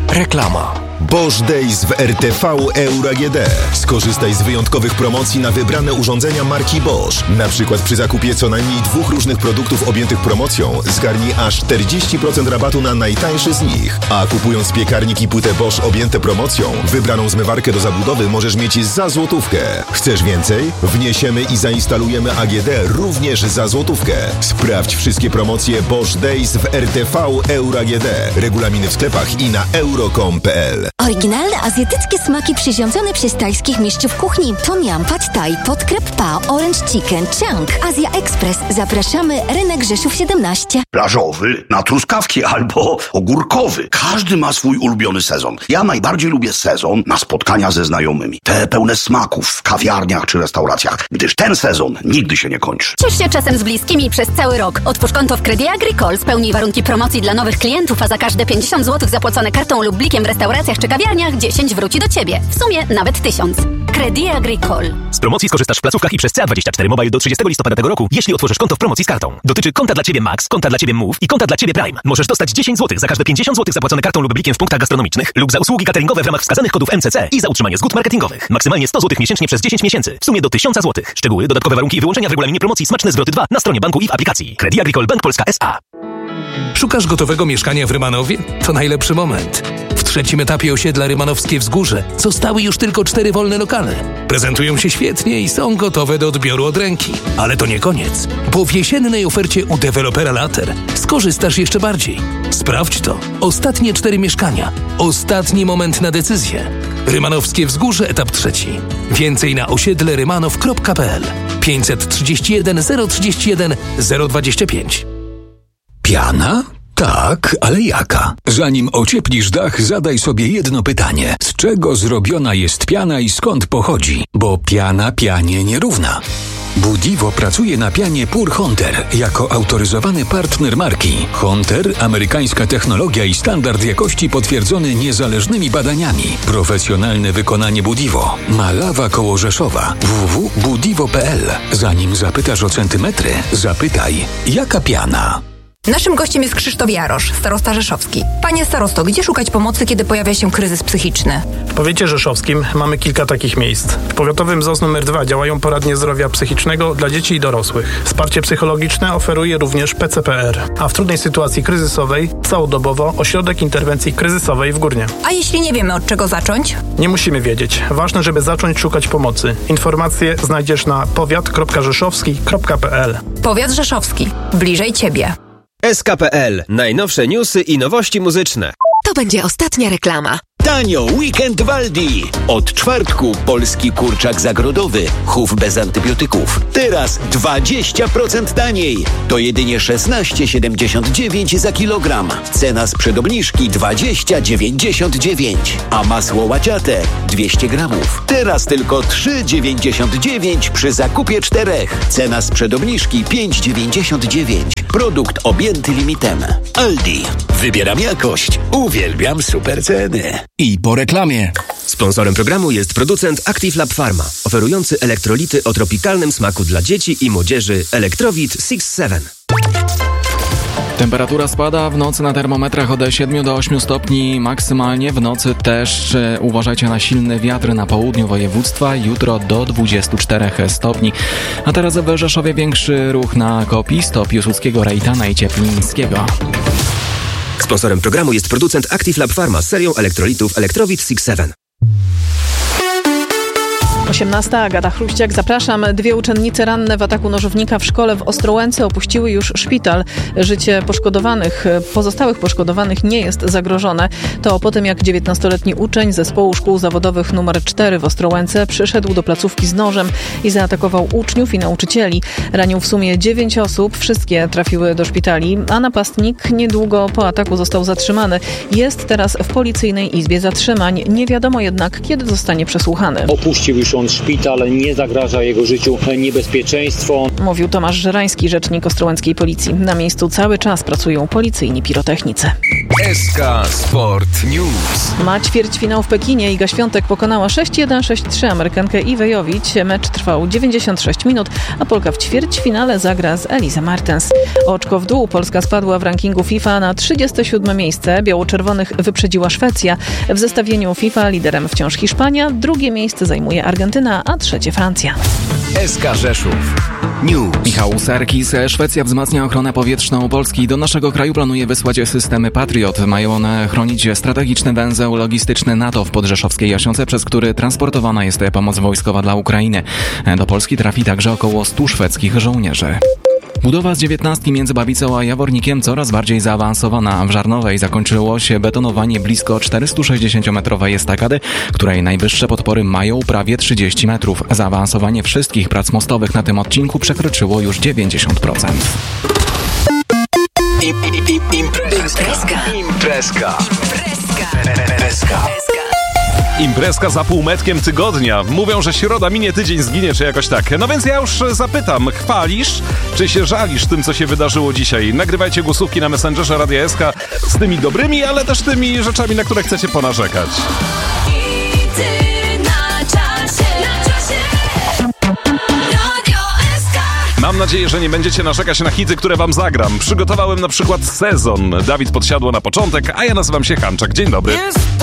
Reklama. Bosch Days w RTV Euro AGD. Skorzystaj z wyjątkowych promocji na wybrane urządzenia marki Bosch. Na przykład przy zakupie co najmniej 2 różnych produktów objętych promocją zgarnij aż 40% rabatu na najtańszy z nich. A kupując piekarnik i płytę Bosch objęte promocją, wybraną zmywarkę do zabudowy możesz mieć za złotówkę. Chcesz więcej? Wniesiemy i zainstalujemy AGD również za złotówkę. Sprawdź wszystkie promocje Bosch Days w RTV Euro AGD. Regulaminy w sklepach i na euro.com.pl. Oryginalne azjatyckie smaki przyrządzone przez tajskich mistrzów kuchni. Tom Yum, Pad Thai, Podkrep Pa, Orange Chicken, Chang, Azja Express. Zapraszamy, rynek Rzeszów 17. Plażowy, na truskawki albo ogórkowy. Każdy ma swój ulubiony sezon. Ja najbardziej lubię sezon na spotkania ze znajomymi. Te pełne smaków w kawiarniach czy restauracjach, gdyż ten sezon nigdy się nie kończy. Ciesz się czasem z bliskimi przez cały rok. Otwórz konto w Crédit Agricole, spełnij warunki promocji dla nowych klientów, a za każde 50 zł zapłacone kartą lub blikiem w restauracjach czy kawiarniach 10 wróci do Ciebie. W sumie nawet 1000. Crédit Agricole. Z promocji skorzystasz w placówkach i przez CA24 Mobile do 30 listopada tego roku, jeśli otworzysz konto w promocji z kartą. Dotyczy konta dla Ciebie Max, konta dla Ciebie Move i konta dla Ciebie Prime. Możesz dostać 10 zł za każde 50 zł zapłacone kartą lub blikiem w punktach gastronomicznych lub za usługi cateringowe w ramach wskazanych kodów MCC i za utrzymanie zgód marketingowych. Maksymalnie 100 zł miesięcznie przez 10 miesięcy. W sumie do 1000 zł. Szczegóły, dodatkowe warunki i wyłączenia w regulaminie promocji Smaczne Zwroty 2 na stronie banku i w aplikacji. Crédit Agricole Bank Polska S.A. Szukasz gotowego mieszkania w Rymanowie? To najlepszy moment. W trzecim etapie osiedla Rymanowskie Wzgórze zostały już tylko 4 wolne lokale. Prezentują się świetnie i są gotowe do odbioru od ręki. Ale to nie koniec, bo w jesiennej ofercie u dewelopera Later skorzystasz jeszcze bardziej. Sprawdź to. Ostatnie 4 mieszkania. Ostatni moment na decyzję. Rymanowskie Wzgórze, etap 3. Więcej na osiedlerymanów.pl 531 031 025. Piana? Tak, ale jaka? Zanim ocieplisz dach, zadaj sobie jedno pytanie. Z czego zrobiona jest piana i skąd pochodzi? Bo piana pianie nierówna. Budivo pracuje na pianie Pure Hunter jako autoryzowany partner marki. Hunter, amerykańska technologia i standard jakości potwierdzony niezależnymi badaniami. Profesjonalne wykonanie Budivo. Malawa koło Rzeszowa. www.budivo.pl. Zanim zapytasz o centymetry, zapytaj, jaka piana? Naszym gościem jest Krzysztof Jarosz, starosta rzeszowski. Panie starosto, gdzie szukać pomocy, kiedy pojawia się kryzys psychiczny? W powiecie rzeszowskim mamy kilka takich miejsc. W powiatowym ZOZ nr 2 działają poradnie zdrowia psychicznego dla dzieci i dorosłych. Wsparcie psychologiczne oferuje również PCPR, a w trudnej sytuacji kryzysowej całodobowo Ośrodek Interwencji Kryzysowej w Górnie. A jeśli nie wiemy, od czego zacząć? Nie musimy wiedzieć. Ważne, żeby zacząć szukać pomocy. Informacje znajdziesz na powiat.rzeszowski.pl. Powiat rzeszowski. Bliżej Ciebie. SK.pl. Najnowsze newsy i nowości muzyczne. To będzie ostatnia reklama. Tanio Weekend w Aldi. Od czwartku polski kurczak zagrodowy. Chów bez antybiotyków. Teraz 20% taniej. To jedynie 16,79 za kilogram. Cena sprzed obniżki 20,99. A masło łaciate 200 gramów. Teraz tylko 3,99 przy zakupie 4. Cena sprzed obniżki 5,99. Produkt objęty limitem. Aldi. Wybieram jakość. Uwielbiam super ceny. I po reklamie. Sponsorem programu jest producent Active Lab Pharma, oferujący elektrolity o tropikalnym smaku dla dzieci i młodzieży Electrowit 6-7. Temperatura spada w nocy na termometrach od 7 do 8 stopni maksymalnie. W nocy też uważajcie na silny wiatr na południu województwa. Jutro do 24 stopni. A teraz w Rzeszowie większy ruch na Kopisto, Piłsudskiego, Rejtana i Cieplińskiego. Sponsorem programu jest producent Active Lab Pharma z serią elektrolitów Electrowit 6-7. 18. Agata Chruściak, zapraszam. 2 uczennice ranne w ataku nożownika w szkole w Ostrołęce opuściły już szpital. Życie pozostałych poszkodowanych nie jest zagrożone. To po tym, jak 19-letni uczeń zespołu szkół zawodowych nr 4 w Ostrołęce przyszedł do placówki z nożem i zaatakował uczniów i nauczycieli. Ranił w sumie 9 osób, wszystkie trafiły do szpitali, a napastnik niedługo po ataku został zatrzymany. Jest teraz w policyjnej izbie zatrzymań. Nie wiadomo jednak, kiedy zostanie przesłuchany. Opuścił już dotąd szpital nie zagraża jego życiu niebezpieczeństwo. Mówił Tomasz Żerański, rzecznik ostrołęckiej policji. Na miejscu cały czas pracują policyjni pirotechnicy. SK Sport News. Ma ćwierćfinał w Pekinie. Iga Świątek pokonała 6-1, 6-3 Amerykankę Iwę Jowić. Mecz trwał 96 minut, a Polka w ćwierćfinale zagra z Elizą Martens. O oczko w dół Polska spadła w rankingu FIFA na 37 miejsce. Biało-czerwonych wyprzedziła Szwecja. W zestawieniu FIFA liderem wciąż Hiszpania, drugie miejsce zajmuje Argentyna, a trzecie Francja. SK Rzeszów News. Michał Serkis. Szwecja wzmacnia ochronę powietrzną Polski. Do naszego kraju planuje wysłać systemy Patriot. Mają one chronić strategiczny węzeł logistyczny NATO w podrzeszowskiej Jasionce, przez który transportowana jest pomoc wojskowa dla Ukrainy. Do Polski trafi także około 100 szwedzkich żołnierzy. Budowa z 19 między Bawicą a Jawornikiem coraz bardziej zaawansowana. W Żarnowej zakończyło się betonowanie blisko 460-metrowej estakady, której najwyższe podpory mają prawie 30 metrów. Zaawansowanie wszystkich prac mostowych na tym odcinku przekroczyło już 90%. Imprezka za półmetkiem tygodnia. Mówią, że środa minie, tydzień zginie, czy jakoś tak. No więc ja już zapytam, chwalisz, czy się żalisz tym, co się wydarzyło dzisiaj? Nagrywajcie głosówki na Messengerze Radia SK z tymi dobrymi, ale też tymi rzeczami, na które chcecie ponarzekać. Mam nadzieję, że nie będziecie narzekać na hity, które wam zagram. Przygotowałem na przykład Sezon. Dawid Podsiadło na początek, a ja nazywam się Hanczak. Dzień dobry.